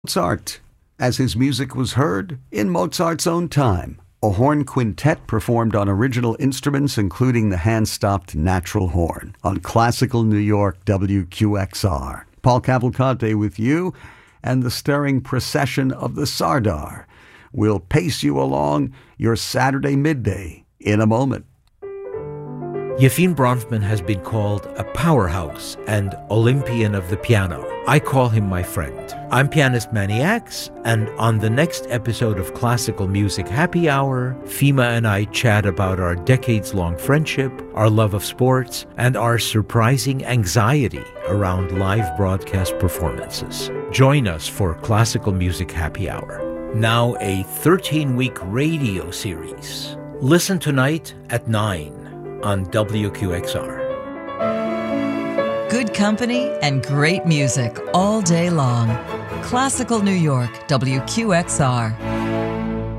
Mozart, as his music was heard in Mozart's own time. A horn quintet performed on original instruments, including the hand-stopped natural horn, on Classical New York WQXR. Paul Cavalcante with you, and the stirring procession of the Sardar will pace you along your Saturday midday in a moment. Yefim Bronfman has been called a powerhouse and Olympian of the piano. I call him my friend. I'm pianist Manny Axe, and on the next episode of Classical Music Happy Hour, Fima and I chat about our decades-long friendship, our love of sports, and our surprising anxiety around live broadcast performances. Join us for Classical Music Happy Hour, now a 13-week radio series. Listen tonight at 9 on WQXR. Good company and great music all day long. Classical New York, WQXR.